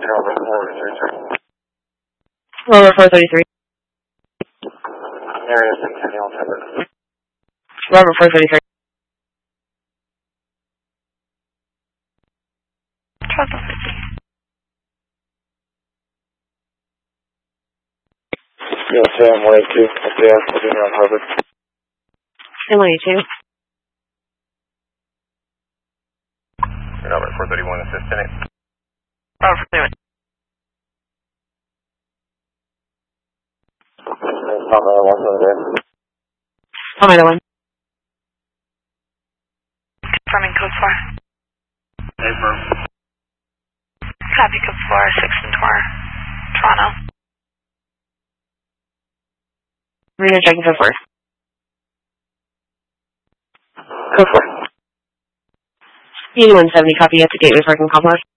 Rover 433. Area 670 on Trevor. Rover 433. Yeah, Sam 182. Yeah, we'll be here on Harvard. Sam 182. Robert 431, assistant. Rover 431. Tom either one. Confirming code 4. Affirm. Copy code 4, 6 and Toronto. Marina checking code 4. Code 4. Union 170, copy at the Gateway Parking Complex.